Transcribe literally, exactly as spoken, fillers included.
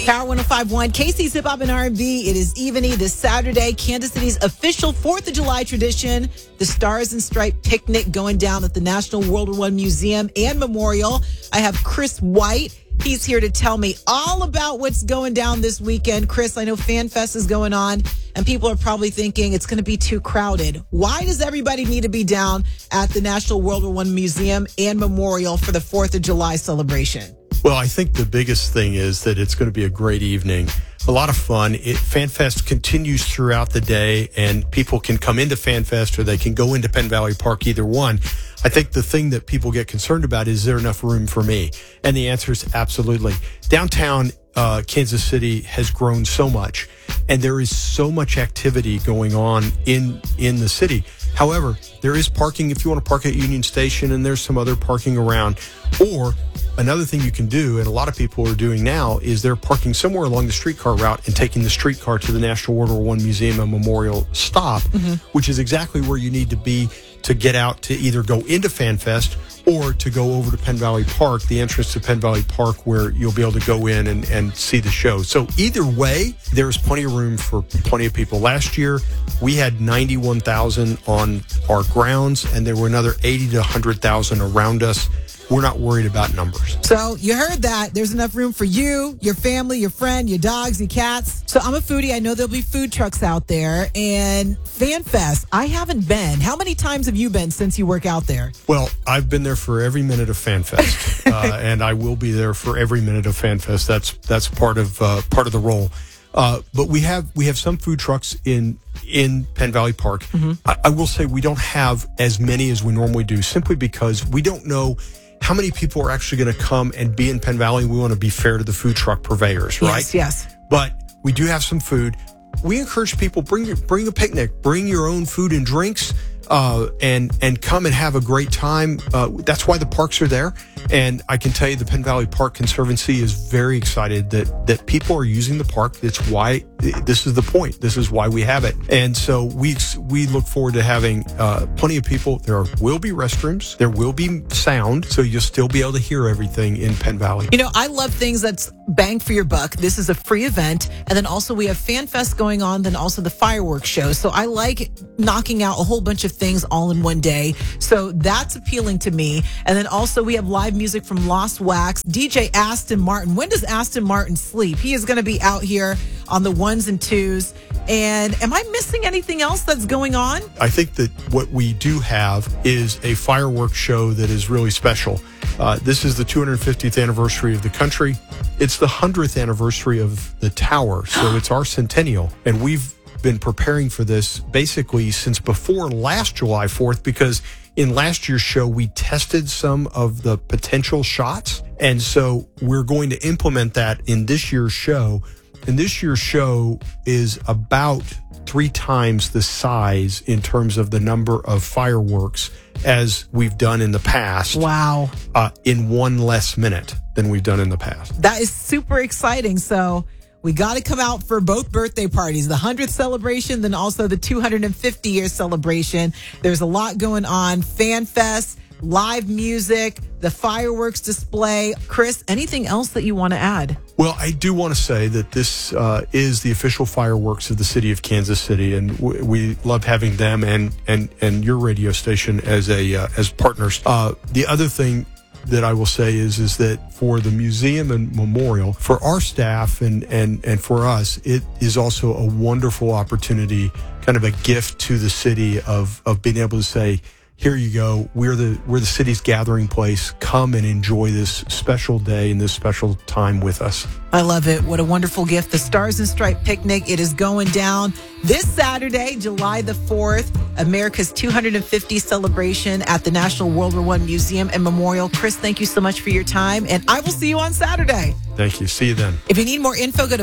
Power one oh five point one, K C's Hip Hop and R and B. It is evening this Saturday, Kansas City's official fourth of July tradition, the Stars and Stripe Picnic going down at the National World War One Museum and Memorial. I have Chris White. He's here to tell me all about what's going down this weekend. Chris, I know Fan Fest is going on, and people are probably thinking it's going to be too crowded. Why does everybody need to be down at the National World War One Museum and Memorial for the fourth of July celebration? Well, I think the biggest thing is that it's going to be a great evening, a lot of fun. It, FanFest continues throughout the day, and people can come into FanFest or they can go into Penn Valley Park, either one. I think the thing that people get concerned about is, is there enough room for me? And the answer is absolutely. Downtown uh, Kansas City has grown so much, and there is so much activity going on in in the city. However, there is parking if you want to park at Union Station, and there's some other parking around. Or another thing you can do, and a lot of people are doing now, is they're parking somewhere along the streetcar route and taking the streetcar to the National World War One Museum and Memorial stop, mm-hmm. which is exactly where you need to be to get out to either go into FanFest or to go over to Penn Valley Park, the entrance to Penn Valley Park, where you'll be able to go in and, and see the show. So either way, there's plenty of room for plenty of people. Last year, we had ninety-one thousand on our grounds, and there were another eighty to one hundred thousand around us. We're not worried about numbers. So you heard that. There's enough room for you, your family, your friend, your dogs, your cats. So I'm a foodie. I know there'll be food trucks out there. And FanFest, I haven't been. How many times have you been since you work out there? Well, I've been there for every minute of FanFest, uh, and I will be there for every minute of FanFest. That's that's part of uh, part of the role. Uh, but we have we have some food trucks in in Penn Valley Park. Mm-hmm. I, I will say we don't have as many as we normally do, simply because we don't know how many people are actually going to come and be in Penn Valley. We want to be fair to the food truck purveyors, right? Yes, yes. But we do have some food. We encourage people, bring your, bring a picnic, bring your own food and drinks, uh, and and come and have a great time. Uh, that's why the parks are there. And I can tell you the Penn Valley Park Conservancy is very excited that, that people are using the park. That's why, this is the point. This is why we have it. And so we we look forward to having uh, plenty of people. There are, will be restrooms. There will be sound, so you'll still be able to hear everything in Penn Valley. You know, I love things that's bang for your buck. This is a free event. And then also we have FanFest going on, then also the fireworks show. So I like knocking out a whole bunch of things all in one day. So that's appealing to me. And then also we have live music from Lost Wax, D J Aston Martin. When does Aston Martin sleep? He is going to be out here on the ones and twos. And am I missing anything else that's going on? I think that what we do have is a fireworks show that is really special. Uh, this is the two hundred fiftieth anniversary of the country. It's the one hundredth anniversary of the tower. So it's our centennial. And we've been preparing for this basically since before last July fourth, because in last year's show, we tested some of the potential shots. And so we're going to implement that in this year's show. And this year's show is about three times the size in terms of the number of fireworks as we've done in the past. Wow. Uh, in one less minute than we've done in the past. That is super exciting. So we got to come out for both birthday parties, the one hundredth celebration, then also the two hundred fifty year celebration. There's a lot going on. FanFest, live music, the fireworks display. Chris, anything else that you want to add? Well, I do want to say that this uh, is the official fireworks of the city of Kansas City, and w- we love having them and and and your radio station as a uh, as partners. Uh, the other thing that I will say is is that for the museum and memorial, for our staff and and and for us, it is also a wonderful opportunity, kind of a gift to the city of of being able to say, here you go. We're the we're the city's gathering place. Come and enjoy this special day and this special time with us. I love it. What a wonderful gift. The Stars and Stripe Picnic. It is going down this Saturday, July the fourth, America's two hundred fiftieth celebration at the National World War One Museum and Memorial. Chris, thank you so much for your time, and I will see you on Saturday. Thank you. See you then. If you need more info, go to